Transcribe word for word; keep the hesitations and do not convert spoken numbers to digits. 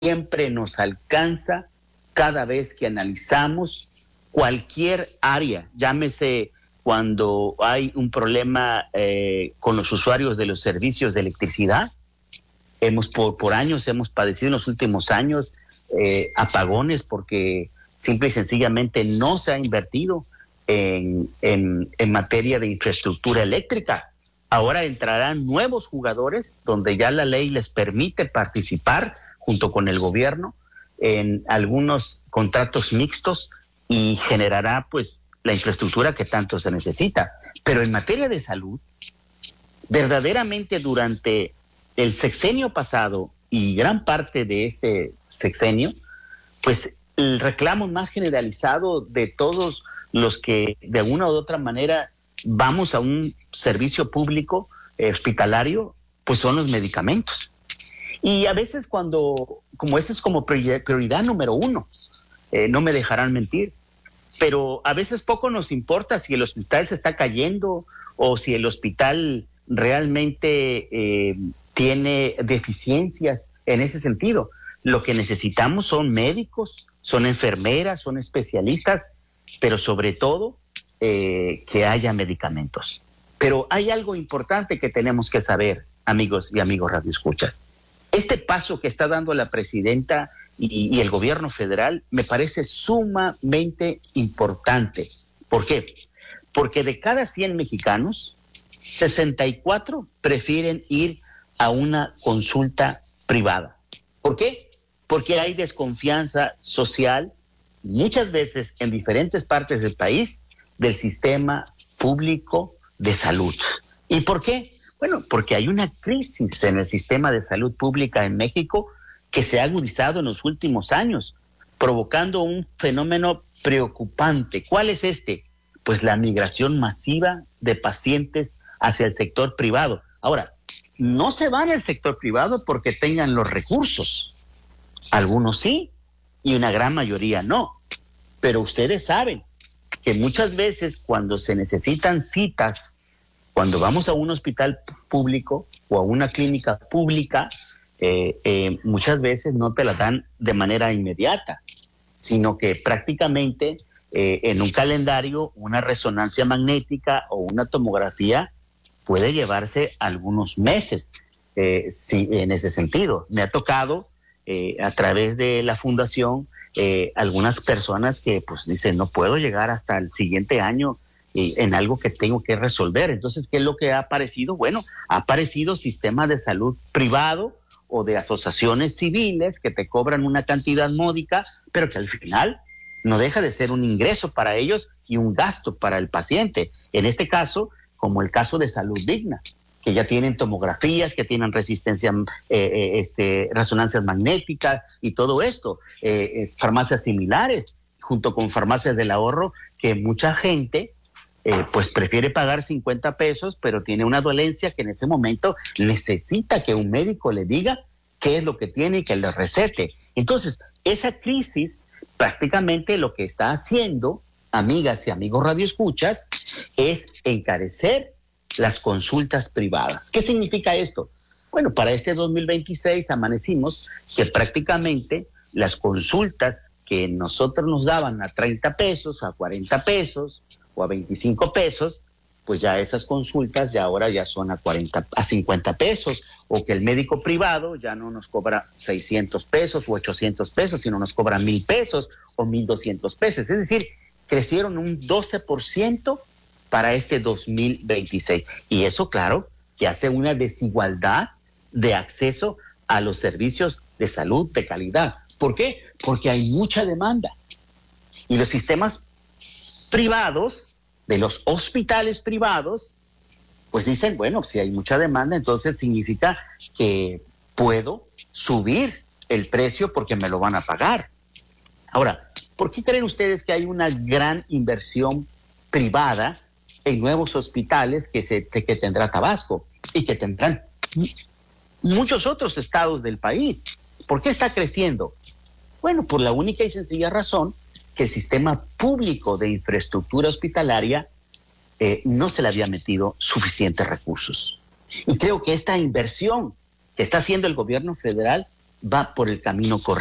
siempre nos alcanza cada vez que analizamos cualquier área, llámese cuando hay un problema eh, con los usuarios de los servicios de electricidad. Hemos por, por años hemos padecido en los últimos años eh, apagones porque simple y sencillamente no se ha invertido en, en, en materia de infraestructura eléctrica. Ahora entrarán nuevos jugadores donde ya la ley les permite participar junto con el gobierno en algunos contratos mixtos y generará pues la infraestructura que tanto se necesita. Pero en materia de salud, verdaderamente durante el sexenio pasado y gran parte de este sexenio, pues el reclamo más generalizado de todos los que de alguna u otra manera vamos a un servicio público eh, hospitalario, pues son los medicamentos. Y a veces cuando, como esa es como prioridad, prioridad número uno, eh, no me dejarán mentir, pero a veces poco nos importa si el hospital se está cayendo o si el hospital realmente eh, tiene deficiencias en ese sentido. Lo que necesitamos son médicos, son enfermeras, son especialistas, pero sobre todo eh, que haya medicamentos. Pero hay algo importante que tenemos que saber, amigos y amigos radioescuchas. Este paso que está dando la presidenta y, y el gobierno federal me parece sumamente importante. ¿Por qué? Porque de cada cien mexicanos, sesenta y cuatro prefieren ir a una consulta privada. ¿Por qué? Porque hay desconfianza social, muchas veces en diferentes partes del país, del sistema público de salud. ¿Y por qué? Bueno, porque hay una crisis en el sistema de salud pública en México que se ha agudizado en los últimos años, provocando un fenómeno preocupante. ¿Cuál es este? Pues la migración masiva de pacientes hacia el sector privado. Ahora, no se van al sector privado porque tengan los recursos. Algunos sí, y una gran mayoría no. Pero ustedes saben que muchas veces cuando se necesitan citas, cuando vamos a un hospital público o a una clínica pública, eh, eh, muchas veces no te la dan de manera inmediata, sino que prácticamente eh, en un calendario, una resonancia magnética o una tomografía puede llevarse algunos meses. Eh, sí, en ese sentido, me ha tocado eh, a través de la fundación eh, algunas personas que pues dicen no puedo llegar hasta el siguiente año eh, en algo que tengo que resolver. Entonces, ¿qué es lo que ha aparecido? Bueno, ha aparecido sistemas de salud privado o de asociaciones civiles que te cobran una cantidad módica, pero que al final no deja de ser un ingreso para ellos y un gasto para el paciente. En este caso, como el caso de Salud Digna, que ya tienen tomografías, que tienen resistencia, eh, eh, este, resonancias magnéticas y todo esto, eh, es farmacias similares, junto con farmacias del ahorro, que mucha gente eh, pues prefiere pagar cincuenta pesos, pero tiene una dolencia que en ese momento necesita que un médico le diga qué es lo que tiene y que le recete. Entonces, esa crisis prácticamente lo que está haciendo, amigas y amigos radioescuchas, es encarecer las consultas privadas. ¿Qué significa esto? Bueno, para este dos mil veintiséis amanecimos que prácticamente las consultas que nosotros nos daban a treinta pesos, a cuarenta pesos o a veinticinco pesos, pues ya esas consultas ya ahora ya son a cuarenta, a cincuenta pesos, o que el médico privado ya no nos cobra seiscientos pesos o ochocientos pesos, sino nos cobra mil pesos o mil doscientos pesos. Es decir, crecieron un doce por ciento para este dos mil veintiséis. Y eso, claro, que hace una desigualdad de acceso a los servicios de salud de calidad. ¿Por qué? Porque hay mucha demanda. Y los sistemas privados, de los hospitales privados, pues dicen, bueno, si hay mucha demanda, entonces significa que puedo subir el precio porque me lo van a pagar. Ahora, ¿por qué creen ustedes que hay una gran inversión privada en nuevos hospitales que, se, que tendrá Tabasco y que tendrán muchos otros estados del país? ¿Por qué está creciendo? Bueno, por la única y sencilla razón que el sistema público de infraestructura hospitalaria eh, no se le había metido suficientes recursos. Y creo que esta inversión que está haciendo el gobierno federal va por el camino correcto.